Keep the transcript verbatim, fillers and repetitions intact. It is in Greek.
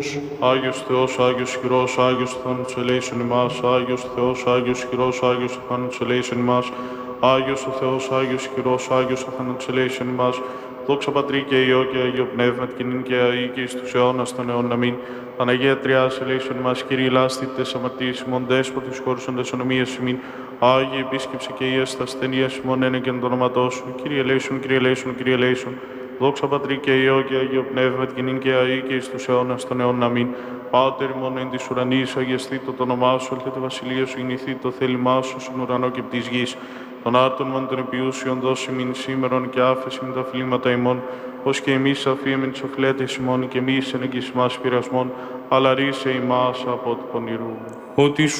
Άγιος Θεός, Άγιος Χειρός, Άγιος Θάνατος ελέησον ημάς. Άγιος Θεός, Άγιος Χειρός, Άγιος Θάνατος ελέησον ημάς. Άγιος ο Θεός, Άγιος Χειρός, Άγιος Θάνατος ελέησον ημάς. Δόξα Πατρί και Υιό και Αγίο Πνεύματι και νυν και αεί και εις τους αιώνας των αιώνων. Αμήν. Παναγία Τριάς ελέησον ημάς. Κύριε λάστη τες αμαρτίες ημών, δέσποτης χώρισον ονομίας ημίν. Άγιε επίσκεψε και Υιές τα ασθενείας ημών ένεκεν το όνοματό σου. Κύριε ελέησον, Κύριε ελέησον, Κύριε ελέησον. Δόξα Πατρί και Υιό και Αγίο Πνεύματι και νυν και αεί και εις τους αιώνας των αιώνων. Αμήν. Πάτερ ημών εν της ουρανής, αγιαστήτω το όνομά σου, έλθετε βασιλεία σου, γεννηθείτε το θέλημά σου, στον ουρανό και της γης. Τον άρτον μαν των επιούσιων δώσει μην σήμερον και άφεση με τα φλήματα ημών, ως και εμείς αφήμεν τις οφλέτες ημών και εμείς εν εγγύς μας πειρασμών, αλλά ρίσε ημάς από του πονηρού. Ότι